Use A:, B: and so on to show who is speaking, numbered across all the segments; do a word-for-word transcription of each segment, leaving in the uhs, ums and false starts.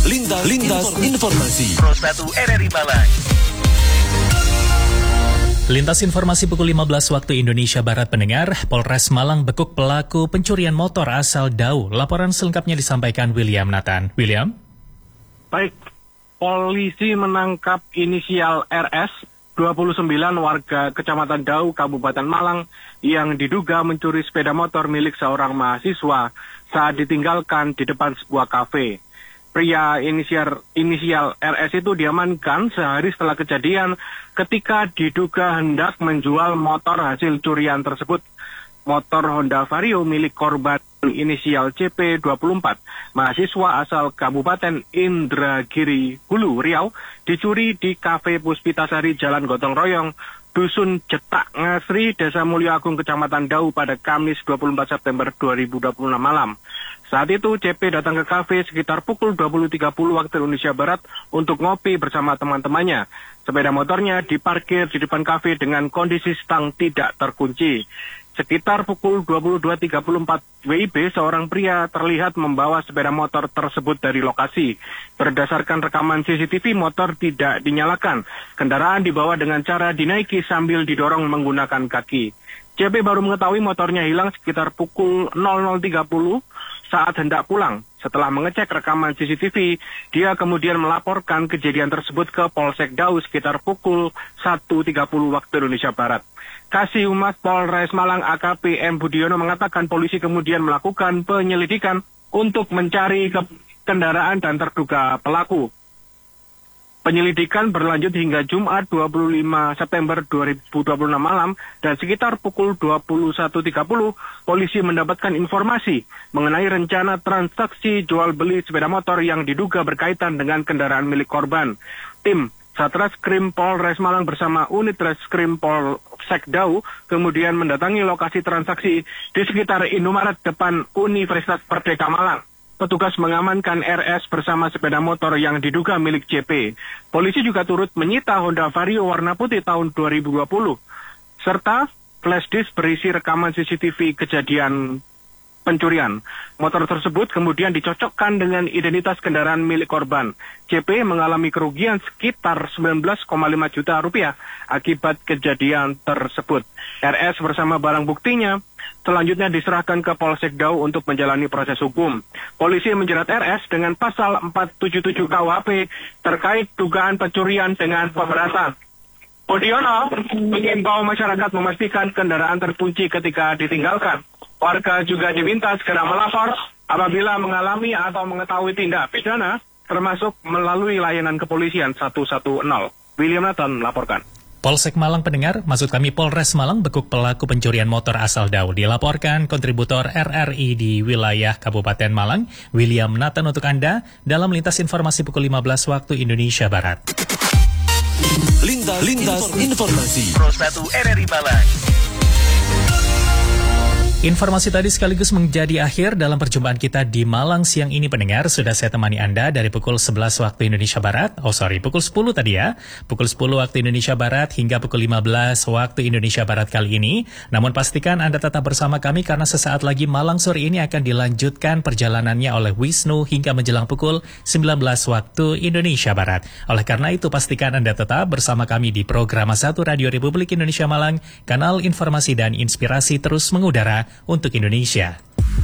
A: Lintas, Lintas Informasi
B: Pro satu R R I Malang.
C: Lintas informasi pukul lima belas waktu Indonesia Barat pendengar, Polres Malang bekuk pelaku pencurian motor asal Dau. Laporan selengkapnya disampaikan William Nathan. William?
D: Baik, polisi menangkap inisial R S, dua puluh sembilan warga Kecamatan Dau, Kabupaten Malang, yang diduga mencuri sepeda motor milik seorang mahasiswa saat ditinggalkan di depan sebuah kafe. Pria inisial, inisial R S itu diamankan sehari setelah kejadian ketika diduga hendak menjual motor hasil curian tersebut. Motor Honda Vario milik korban inisial C P dua puluh empat, mahasiswa asal Kabupaten Indragiri Hulu, Riau, dicuri di Kafe Puspitasari Jalan Gotong Royong, Dusun Jetak Ngasri, Desa Mulyo Agung, Kecamatan Dau pada Kamis dua puluh empat September dua ribu dua puluh enam malam. Saat itu C P datang ke kafe sekitar pukul dua puluh tiga puluh waktu Indonesia Barat untuk ngopi bersama teman-temannya. Sepeda motornya diparkir di depan kafe dengan kondisi stang tidak terkunci. Sekitar pukul dua puluh dua tiga puluh empat W I B, seorang pria terlihat membawa sepeda motor tersebut dari lokasi. Berdasarkan rekaman C C T V, motor tidak dinyalakan. Kendaraan dibawa dengan cara dinaiki sambil didorong menggunakan kaki. C P baru mengetahui motornya hilang sekitar pukul nol nol tiga puluh saat hendak pulang. Setelah mengecek rekaman C C T V, dia kemudian melaporkan kejadian tersebut ke Polsek Dau sekitar pukul satu tiga puluh waktu Indonesia Barat. Kasih Humas Polres Malang A K P M Budiono mengatakan polisi kemudian melakukan penyelidikan untuk mencari ke kendaraan dan terduga pelaku. Penyelidikan berlanjut hingga Jumat dua puluh lima September dua ribu dua puluh enam malam dan sekitar pukul dua puluh satu tiga puluh polisi mendapatkan informasi mengenai rencana transaksi jual beli sepeda motor yang diduga berkaitan dengan kendaraan milik korban. Tim Satreskrim Polres Malang bersama unit Reskrim Polsek Dau kemudian mendatangi lokasi transaksi di sekitar Indomaret depan Universitas Merdeka Malang. Petugas mengamankan R S bersama sepeda motor yang diduga milik C P. Polisi juga turut menyita Honda Vario warna putih tahun dua ribu dua puluh, serta flash disk berisi rekaman C C T V kejadian pencurian. Motor tersebut kemudian dicocokkan dengan identitas kendaraan milik korban. C P mengalami kerugian sekitar sembilan belas koma lima juta rupiah akibat kejadian tersebut. R S bersama barang buktinya selanjutnya diserahkan ke Polsek Dau untuk menjalani proses hukum. Polisi menjerat R S dengan pasal empat tujuh tujuh K U H P terkait dugaan pencurian dengan pemberatan. Budiono mengimbau masyarakat memastikan kendaraan terkunci ketika ditinggalkan. Warga juga diminta segera melapor apabila mengalami atau mengetahui tindak pidana, termasuk melalui layanan kepolisian satu satu nol. William Nathan melaporkan.
C: Polsek Malang pendengar, maksud kami Polres Malang bekuk pelaku pencurian motor asal Dau. Dilaporkan kontributor R R I di wilayah Kabupaten Malang, William Nathan untuk Anda dalam Lintas Informasi pukul lima belas waktu Indonesia Barat.
A: Lintas, Lintas Informasi
B: Pro satu R R I Malang.
C: Informasi tadi sekaligus menjadi akhir dalam perjumpaan kita di Malang siang ini pendengar. Sudah saya temani Anda dari pukul sebelas waktu Indonesia Barat. Oh sorry, pukul sepuluh tadi ya. Pukul sepuluh waktu Indonesia Barat hingga pukul lima belas waktu Indonesia Barat kali ini. Namun pastikan Anda tetap bersama kami karena sesaat lagi Malang sore ini akan dilanjutkan perjalanannya oleh Wisnu hingga menjelang pukul sembilan belas waktu Indonesia Barat. Oleh karena itu pastikan Anda tetap bersama kami di program satu Radio Republik Indonesia Malang, kanal informasi dan inspirasi terus mengudara untuk Indonesia.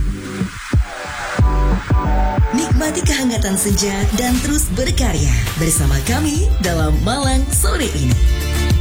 E: Nikmati kehangatan senja dan terus berkarya bersama kami dalam Malang sore ini.